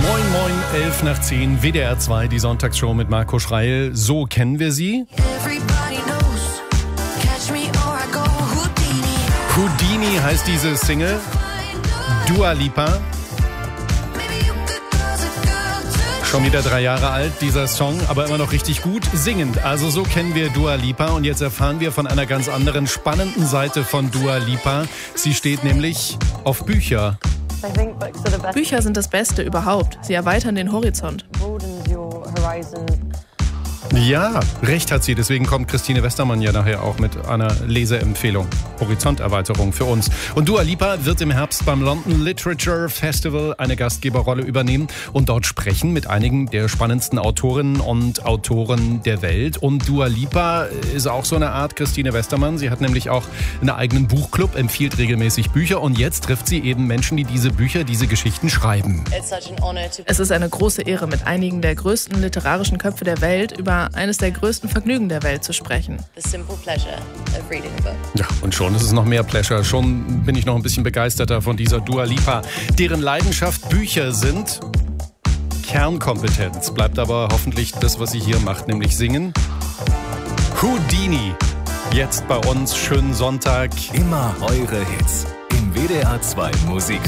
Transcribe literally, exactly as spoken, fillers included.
Moin, moin, elf nach zehn, W D R zwei, die Sonntagsshow mit Marco Schreil. So kennen wir sie. Houdini heißt diese Single. Dua Lipa. Schon wieder drei Jahre alt, dieser Song, aber immer noch richtig gut singend. Also so kennen wir Dua Lipa und jetzt erfahren wir von einer ganz anderen, spannenden Seite von Dua Lipa. Sie steht nämlich auf Bücher. Bücher sind das Beste überhaupt. Sie erweitern den Horizont. Ja, recht hat sie. Deswegen kommt Christine Westermann ja nachher auch mit einer Leseempfehlung. Horizonterweiterung für uns. Und Dua Lipa wird im Herbst beim London Literature Festival eine Gastgeberrolle übernehmen und dort sprechen mit einigen der spannendsten Autorinnen und Autoren der Welt. Und Dua Lipa ist auch so eine Art Christine Westermann. Sie hat nämlich auch einen eigenen Buchclub, empfiehlt regelmäßig Bücher und jetzt trifft sie eben Menschen, die diese Bücher, diese Geschichten schreiben. Es ist eine große Ehre, mit einigen der größten literarischen Köpfe der Welt über eines der größten Vergnügen der Welt zu sprechen. Ja, und schon ist es noch mehr Pleasure. Schon bin ich noch ein bisschen begeisterter von dieser Dua Lipa. Deren Leidenschaft Bücher sind. Kernkompetenz bleibt aber hoffentlich das, was sie hier macht, nämlich singen. Houdini. Jetzt bei uns. Schönen Sonntag. Immer eure Hits. Im W D R zwei Musik.